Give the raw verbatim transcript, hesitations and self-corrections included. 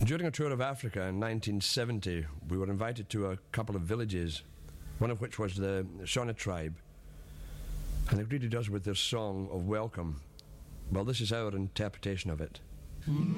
During a tour of Africa in nineteen seventy, we were invited to a couple of villages, one of which was the Shona tribe, and they greeted us with their song of welcome. Well, this is our interpretation of it.